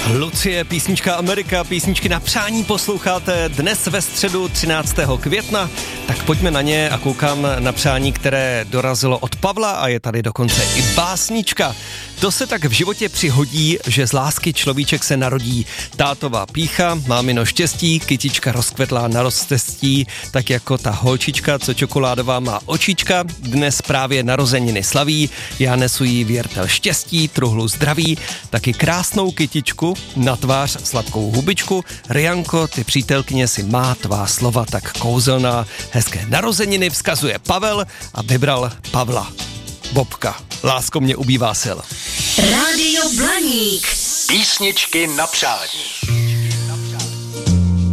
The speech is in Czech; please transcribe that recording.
Lucie, písnička Amerika, písničky na přání posloucháte dnes ve středu 13. května, tak pojďme na ně a koukám na přání, které dorazilo od Pavla a je tady dokonce i básnička. To se tak v životě přihodí, že z lásky človíček se narodí. Tátová pýcha, mámino štěstí, kytička rozkvetlá na rozcestí, tak jako ta holčička, co čokoládová má očička, dnes právě narozeniny slaví, já nesu jí věrtel štěstí, truhlu zdraví, taky krásnou kytičku, na tvář sladkou hubičku, Rianko, ty přítelkyně si má tvá slova tak kouzelná, hezké narozeniny vzkazuje Pavel a vybral Pavla. Bobka, lásko mě ubývá sil. Rádio Blaník. Písničky na přání.